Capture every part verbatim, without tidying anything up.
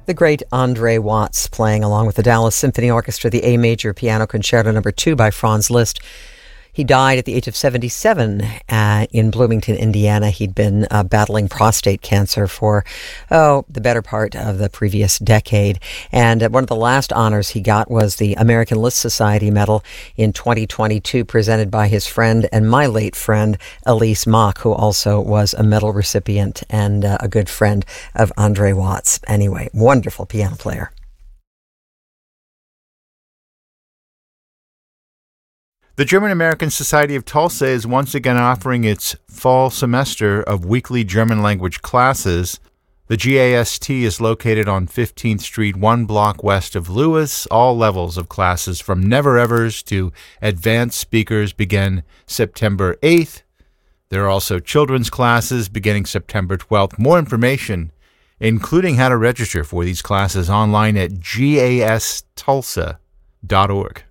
The great Andre Watts playing along with the Dallas Symphony Orchestra, the A Major Piano Concerto Number Two by Franz Liszt. He died at the age of seventy-seven uh, in Bloomington, Indiana. He'd been uh, battling prostate cancer for, oh, the better part of the previous decade. And uh, one of the last honors he got was the American Liszt Society Medal in twenty twenty-two, presented by his friend and my late friend, Elise Mock, who also was a medal recipient and uh, a good friend of Andre Watts. Anyway, wonderful piano player. The German-American Society of Tulsa is once again offering its fall semester of weekly German language classes. The G A S T is located on fifteenth Street, one block west of Lewis. All levels of classes from never-evers to advanced speakers begin September eighth. There are also children's classes beginning September twelfth. More information, including how to register for these classes, online at G A S tulsa dot org.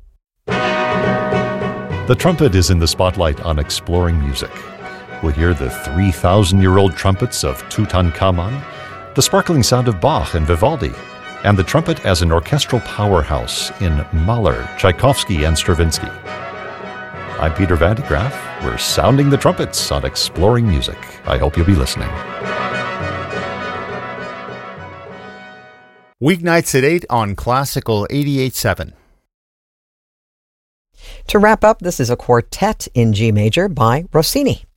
The trumpet is in the spotlight on Exploring Music. We'll hear the three thousand year old trumpets of Tutankhamun, the sparkling sound of Bach and Vivaldi, and the trumpet as an orchestral powerhouse in Mahler, Tchaikovsky, and Stravinsky. I'm Peter Van de Graaff. We're sounding the trumpets on Exploring Music. I hope you'll be listening. Weeknights at eight on Classical eighty-eight point seven. To wrap up, this is a quartet in G major by Rossini.